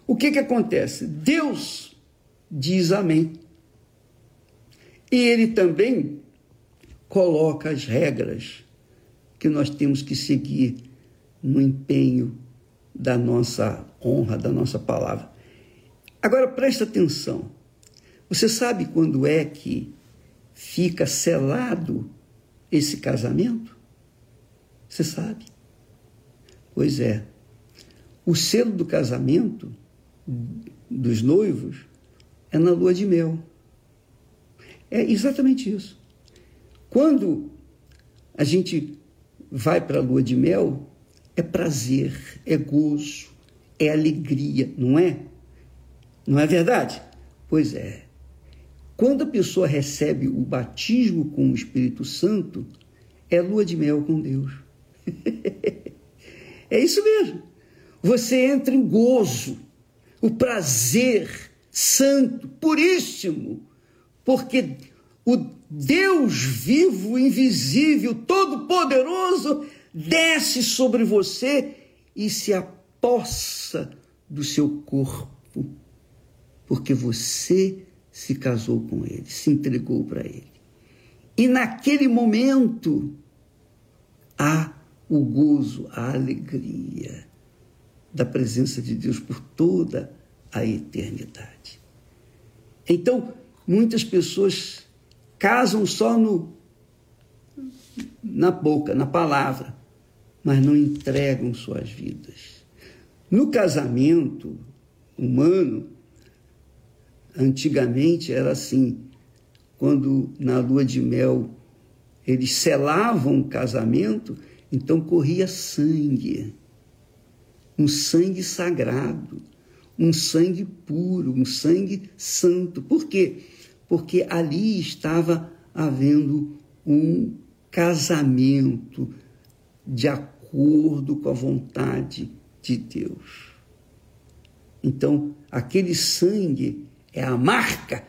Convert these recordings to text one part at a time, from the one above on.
o que acontece? Deus diz amém. E ele também coloca as regras que nós temos que seguir no empenho da nossa honra, da nossa palavra. Agora, presta atenção. Você sabe quando é que fica selado esse casamento? Você sabe? Pois é. O selo do casamento dos noivos é na lua de mel. É exatamente isso. Quando a gente vai para a lua de mel, é prazer, é gozo, é alegria, não é? Não é verdade? Pois é. Quando a pessoa recebe o batismo com o Espírito Santo, é lua de mel com Deus. É isso mesmo. Você entra em gozo, o prazer santo, puríssimo, porque o Deus vivo, invisível, todo-poderoso, desce sobre você e se apossa do seu corpo, porque você se casou com ele, se entregou para ele. E naquele momento há o gozo, a alegria da presença de Deus por toda a eternidade. Então, muitas pessoas casam só na boca, na palavra, mas não entregam suas vidas. No casamento humano, antigamente era assim, quando na lua de mel eles selavam o casamento, então corria sangue, um sangue sagrado, um sangue puro, um sangue santo. Por quê? Porque ali estava havendo um casamento de acordo com a vontade de Deus. Então, aquele sangue é a marca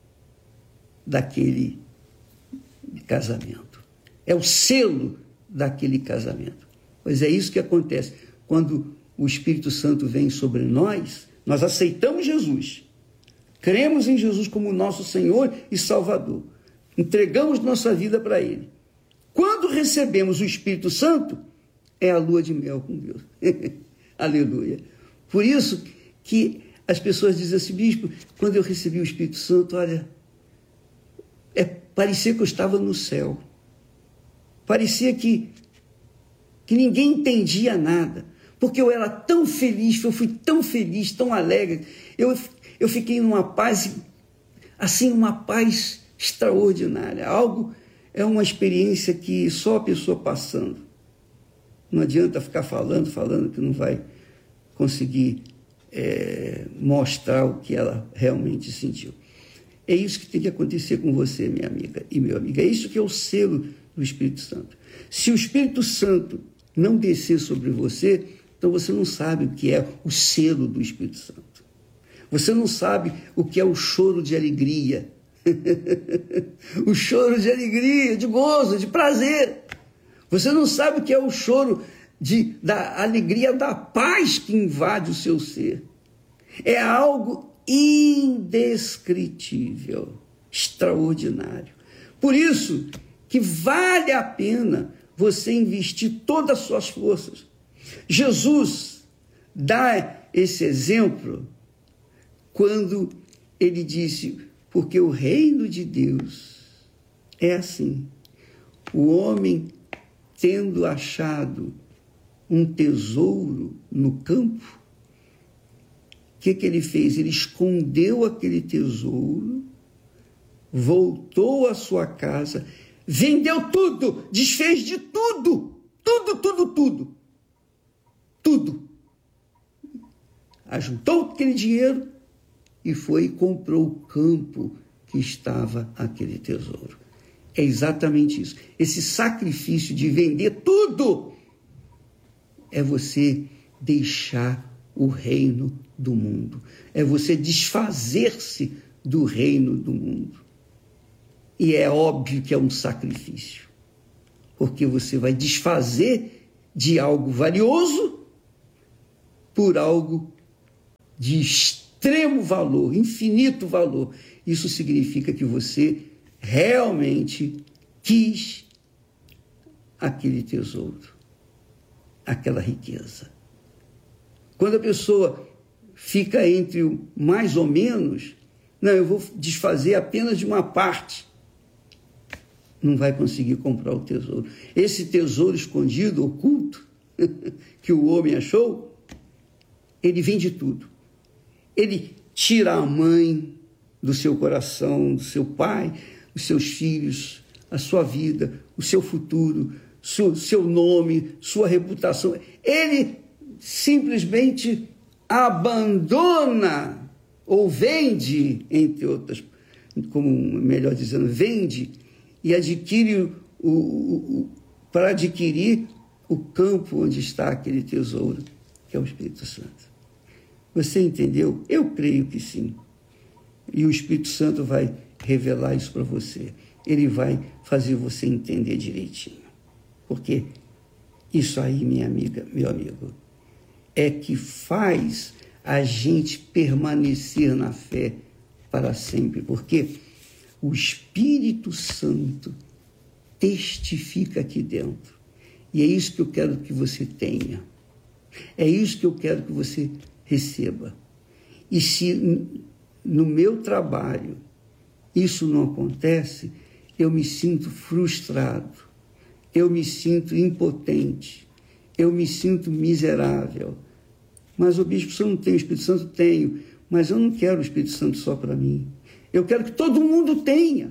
daquele casamento. É o selo daquele casamento. Pois é isso que acontece. Quando o Espírito Santo vem sobre nós, nós aceitamos Jesus. Cremos em Jesus como nosso Senhor e Salvador. Entregamos nossa vida para Ele. Quando recebemos o Espírito Santo, é a lua de mel com Deus. Aleluia. Por isso que as pessoas dizem assim, bispo, quando eu recebi o Espírito Santo, olha, parecia que eu estava no céu. Parecia que ninguém entendia nada. Porque eu era tão feliz, eu fui tão feliz, tão alegre. Eu fiquei numa paz, assim, uma paz extraordinária. É uma experiência que só a pessoa passando. Não adianta ficar falando que não vai conseguir mostrar o que ela realmente sentiu. É isso que tem que acontecer com você, minha amiga e meu amigo. É isso que é o selo do Espírito Santo. Se o Espírito Santo não descer sobre você, então você não sabe o que é o selo do Espírito Santo. Você não sabe o que é o choro de alegria. O choro de alegria, de gozo, de prazer. Você não sabe o que é o choro da alegria, da paz que invade o seu ser. É algo indescritível, extraordinário. Por isso que vale a pena você investir todas as suas forças. Jesus dá esse exemplo quando ele disse, porque o reino de Deus é assim. O homem, tendo achado um tesouro no campo, o que ele fez? Ele escondeu aquele tesouro, voltou à sua casa, vendeu tudo, desfez de tudo. Ajuntou aquele dinheiro e foi e comprou o campo que estava aquele tesouro. É exatamente isso. Esse sacrifício de vender tudo é você deixar o reino do mundo. É você desfazer-se do reino do mundo. E é óbvio que é um sacrifício, porque você vai desfazer de algo valioso por algo de extremo valor, infinito valor. Isso significa que você realmente quis aquele tesouro, aquela riqueza. Quando a pessoa fica entre o mais ou menos, não, eu vou desfazer apenas de uma parte, não vai conseguir comprar o tesouro. Esse tesouro escondido, oculto, que o homem achou, ele vende tudo. Ele tira a mãe do seu coração, do seu pai, os seus filhos, a sua vida, o seu futuro, seu nome, sua reputação. Ele simplesmente abandona ou vende, entre outras, como melhor dizendo, vende e adquire para adquirir o campo onde está aquele tesouro, que é o Espírito Santo. Você entendeu? Eu creio que sim. E o Espírito Santo vai revelar isso para você. Ele vai fazer você entender direitinho. Porque isso aí, minha amiga, meu amigo, é que faz a gente permanecer na fé para sempre. Porque o Espírito Santo testifica aqui dentro. E é isso que eu quero que você tenha. É isso que eu quero que você receba. E se no meu trabalho isso não acontece, eu me sinto frustrado, eu me sinto impotente, eu me sinto miserável. Mas o Bispo, você não tem o Espírito Santo? Tenho, mas eu não quero o Espírito Santo só para mim. Eu quero que todo mundo tenha,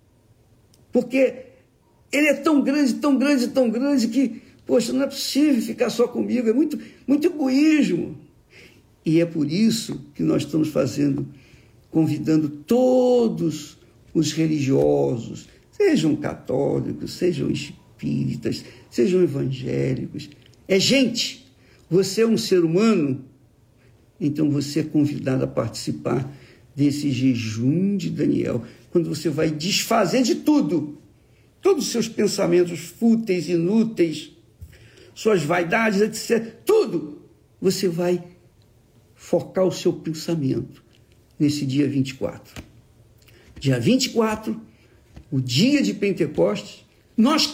porque ele é tão grande, tão grande, tão grande que, poxa, não é possível ficar só comigo, é muito, muito egoísmo. E é por isso que nós estamos convidando todos os religiosos, sejam católicos, sejam espíritas, sejam evangélicos. É gente, você é um ser humano, então você é convidado a participar desse jejum de Daniel, quando você vai desfazer de tudo, todos os seus pensamentos fúteis, inúteis, suas vaidades, etc., tudo, você vai focar o seu pensamento nesse dia 24. Dia 24, o dia de Pentecostes, nós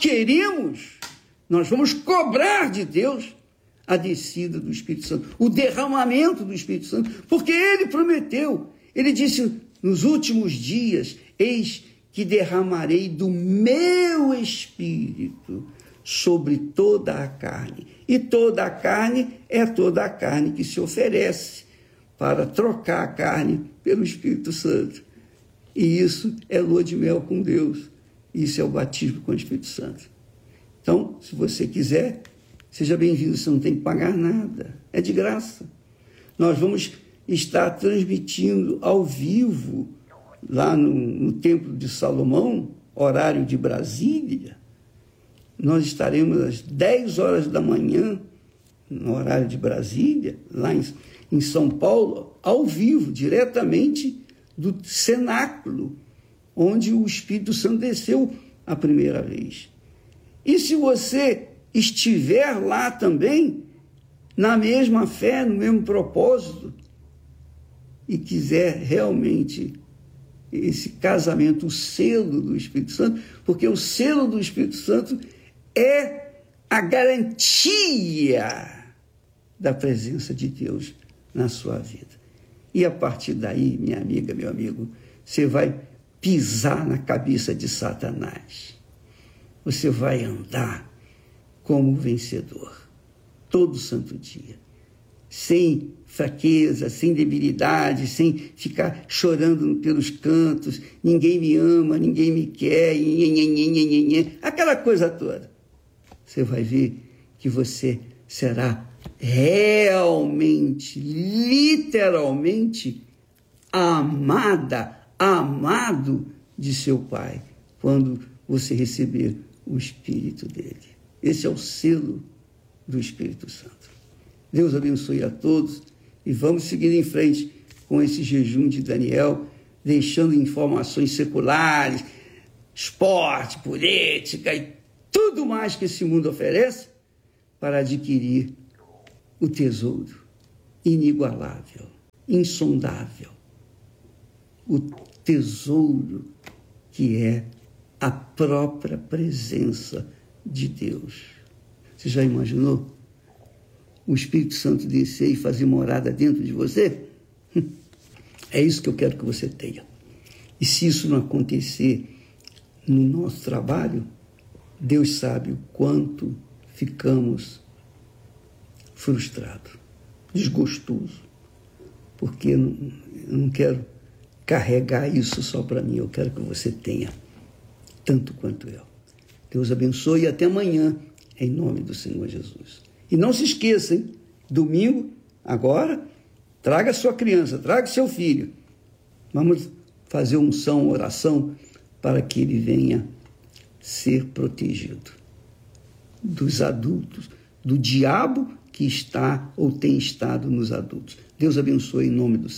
vamos cobrar de Deus a descida do Espírito Santo, o derramamento do Espírito Santo, porque Ele prometeu, Ele disse, nos últimos dias, eis que derramarei do meu Espírito sobre toda a carne. E toda a carne é toda a carne que se oferece para trocar a carne pelo Espírito Santo. E isso é lua de mel com Deus. Isso é o batismo com o Espírito Santo. Então, se você quiser, seja bem-vindo. Você não tem que pagar nada. É de graça. Nós vamos estar transmitindo ao vivo lá no Templo de Salomão, horário de Brasília. Nós estaremos às 10 horas da manhã, no horário de Brasília, lá em São Paulo, ao vivo, diretamente do cenáculo, onde o Espírito Santo desceu a primeira vez. E se você estiver lá também, na mesma fé, no mesmo propósito, e quiser realmente esse casamento, o selo do Espírito Santo, porque o selo do Espírito Santo é a garantia da presença de Deus na sua vida. E a partir daí, minha amiga, meu amigo, você vai pisar na cabeça de Satanás. Você vai andar como vencedor, todo santo dia, sem fraqueza, sem debilidade, sem ficar chorando pelos cantos, ninguém me ama, ninguém me quer, aquela coisa toda. Você vai ver que você será realmente, literalmente, amado de seu Pai, quando você receber o Espírito dele. Esse é o selo do Espírito Santo. Deus abençoe a todos e vamos seguir em frente com esse jejum de Daniel, deixando informações seculares, esporte, política e tudo mais que esse mundo oferece para adquirir o tesouro inigualável, insondável, o tesouro que é a própria presença de Deus. Você já imaginou o Espírito Santo descer e fazer morada dentro de você? É isso que eu quero que você tenha. E se isso não acontecer no nosso trabalho, Deus sabe o quanto ficamos frustrados, desgostosos, porque eu não quero carregar isso só para mim, eu quero que você tenha tanto quanto eu. Deus abençoe e até amanhã, em nome do Senhor Jesus. E não se esqueça, hein? Domingo, agora, traga sua criança, traga seu filho. Vamos fazer unção, oração, para que ele venha ser protegido dos adultos, do diabo que está ou tem estado nos adultos. Deus abençoe em nome do Senhor.